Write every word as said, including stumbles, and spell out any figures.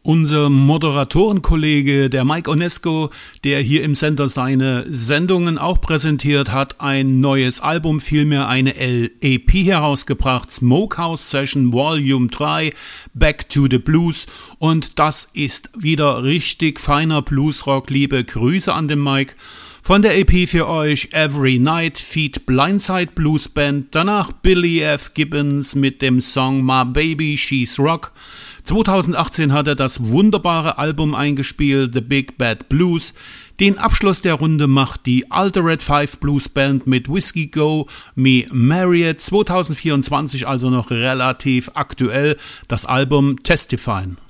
Unser Moderatorenkollege, der Mike Onesco, der hier im Sender seine Sendungen auch präsentiert, hat ein neues Album, vielmehr eine L P herausgebracht, Smokehouse Session Volume drei, Back to the Blues, und das ist wieder richtig feiner Bluesrock. Liebe Grüße an den Mike. Von der E P für euch Every Night feat. Blindside Blues Band, danach Billy F. Gibbons mit dem Song My Baby She's Rock. zweitausendachtzehn hat er das wunderbare Album eingespielt, The Big Bad Blues. Den Abschluss der Runde macht die Altered Five Blues Band mit Whiskey Go Me Marriott. zweitausendvierundzwanzig also noch relativ aktuell, das Album Testifying.